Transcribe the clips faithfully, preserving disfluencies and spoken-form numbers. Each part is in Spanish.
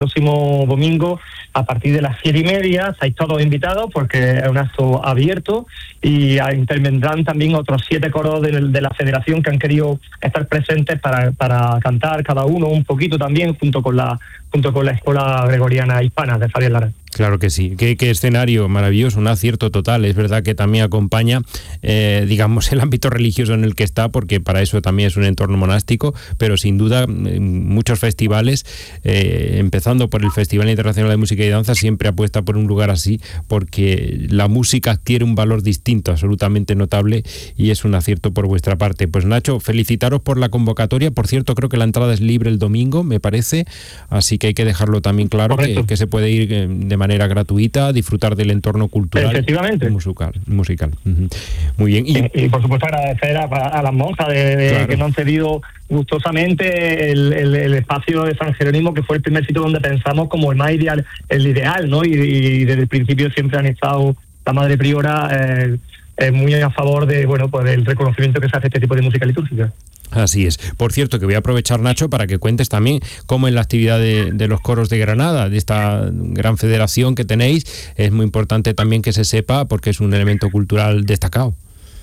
próximo domingo a partir de las siete y media. Estáis todos invitados porque es un acto abierto y intervendrán también otros siete coros de, de la federación que han querido estar presentes para, para cantar cada uno un poquito también junto con la junto con la Escuela Gregoriana Hispana de Javier Lara. Claro que sí, qué, qué escenario maravilloso, un acierto total. Es verdad que también acompaña, eh, digamos, el ámbito religioso en el que está, porque para eso también es un entorno monástico, pero sin duda muchos festivales, eh, empezando por el Festival Internacional de Música y Danza, siempre apuesta por un lugar así, porque la música adquiere un valor distinto, absolutamente notable, y es un acierto por vuestra parte. Pues Nacho, felicitaros por la convocatoria. Por cierto, creo que la entrada es libre el domingo, me parece, así que hay que dejarlo también claro, que, que se puede ir de manera gratuita, disfrutar del entorno cultural y musical. musical. Uh-huh. Muy bien. Y, y, y por supuesto agradecer a, a las monjas de, de, claro. que nos han cedido gustosamente el, el, el espacio de San Jerónimo, que fue el primer sitio donde pensamos como el más ideal, el ideal, ¿no? Y, y desde el principio siempre han estado la Madre Priora eh, eh, muy a favor de, bueno, pues del reconocimiento que se hace a este tipo de música litúrgica. Así es. Por cierto, que voy a aprovechar, Nacho, para que cuentes también cómo en la actividad de, de los coros de Granada, de esta gran federación que tenéis, es muy importante también que se sepa, porque es un elemento cultural destacado.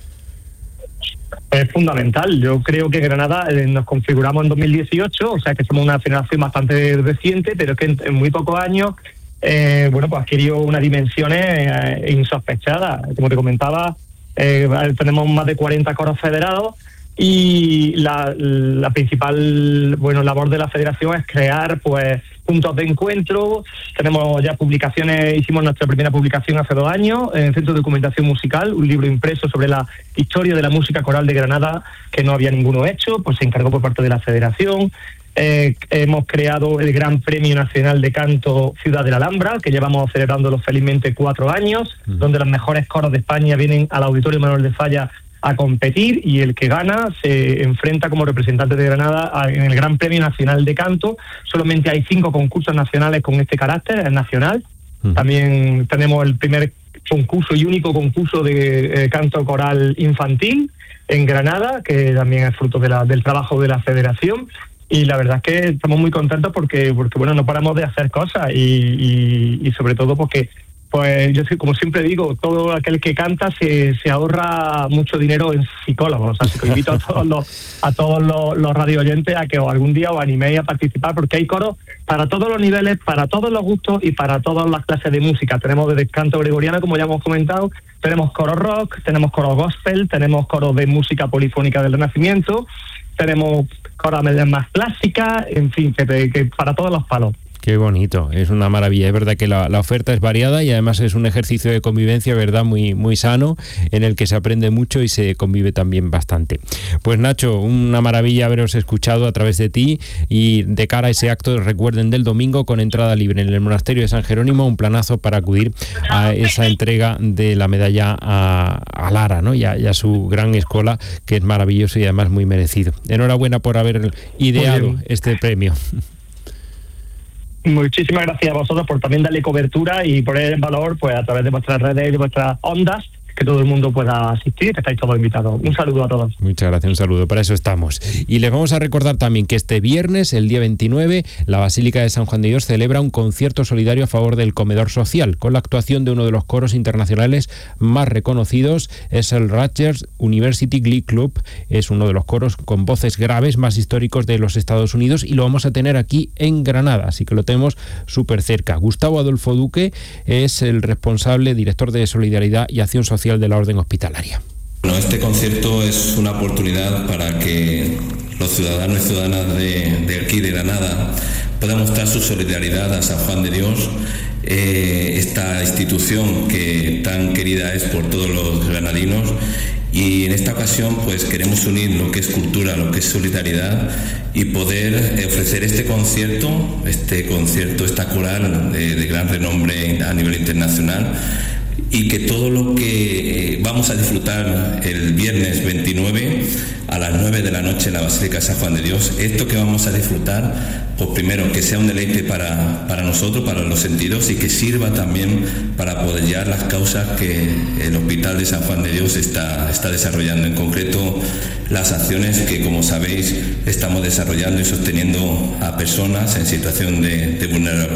Es fundamental. Yo creo que Granada eh, nos configuramos en dos mil dieciocho, o sea que somos una federación bastante reciente, pero es que en, en muy pocos años, eh, bueno, pues adquirió unas dimensiones eh, insospechadas. Como te comentaba, eh, tenemos más de cuarenta coros federados. Y la, la principal bueno labor de la federación es crear pues puntos de encuentro. Tenemos ya publicaciones, hicimos nuestra primera publicación hace dos años en el Centro de Documentación Musical, un libro impreso sobre la historia de la música coral de Granada, que no había ninguno hecho, pues se encargó por parte de la federación. Eh, hemos creado el Gran Premio Nacional de Canto Ciudad de la Alhambra, que llevamos celebrándolo felizmente cuatro años, uh-huh. donde los mejores coros de España vienen al Auditorio Manuel de Falla a competir, y el que gana se enfrenta como representante de Granada a, en el Gran Premio Nacional de Canto. Solamente hay cinco concursos nacionales con este carácter, es nacional. Uh-huh. También tenemos el primer concurso y único concurso de eh, canto coral infantil en Granada, que también es fruto de la, del trabajo de la federación. Y la verdad es que estamos muy contentos porque, porque bueno, no paramos de hacer cosas y, y, y sobre todo porque pues yo como siempre digo, todo aquel que canta se, se ahorra mucho dinero en psicólogos. Así que invito a todos los a todos los, los radio oyentes a que algún día os animéis a participar, porque hay coros para todos los niveles, para todos los gustos y para todas las clases de música. Tenemos desde canto gregoriano, como ya hemos comentado, tenemos coros rock, tenemos coros gospel, tenemos coros de música polifónica del Renacimiento, tenemos coros más clásicas, en fin, que, que para todos los palos. Qué bonito, es una maravilla. Es verdad que la, la oferta es variada y además es un ejercicio de convivencia, verdad, muy, muy sano, en el que se aprende mucho y se convive también bastante. Pues Nacho, una maravilla haberos escuchado a través de ti, y de cara a ese acto, recuerden, del domingo con entrada libre en el Monasterio de San Jerónimo, un planazo para acudir a esa entrega de la medalla a, a Lara, ¿no? y, a, y a su gran escuela, que es maravilloso y además muy merecido. Enhorabuena por haber ideado este premio. Muchísimas gracias a vosotros por también darle cobertura y poner en valor, pues a través de vuestras redes y de vuestras ondas, que todo el mundo pueda asistir, que estáis todos invitados. Un saludo a todos. Muchas gracias, un saludo, para eso estamos. Y les vamos a recordar también que este viernes, el día veintinueve, la Basílica de San Juan de Dios celebra un concierto solidario a favor del comedor social, con la actuación de uno de los coros internacionales más reconocidos, es el Rutgers University Glee Club. Es uno de los coros con voces graves más históricos de los Estados Unidos, y lo vamos a tener aquí en Granada, así que lo tenemos súper cerca. Gustavo Adolfo Duque es el responsable, director de Solidaridad y Acción Social de la Orden Hospitalaria. Bueno, este concierto es una oportunidad para que los ciudadanos y ciudadanas de, de aquí de Granada puedan mostrar su solidaridad a San Juan de Dios, eh, esta institución que tan querida es por todos los granadinos. Y en esta ocasión pues queremos unir lo que es cultura, lo que es solidaridad, y poder ofrecer este concierto, este concierto, esta coral de, de gran renombre a nivel internacional, y que todo lo que vamos a disfrutar el viernes veintinueve a las nueve de la noche en la Basílica de San Juan de Dios, esto que vamos a disfrutar, pues primero que sea un deleite para, para nosotros, para los sentidos, y que sirva también para apoyar las causas que el Hospital de San Juan de Dios está, está desarrollando, en concreto las acciones que, como sabéis, estamos desarrollando y sosteniendo a personas en situación de, de vulnerabilidad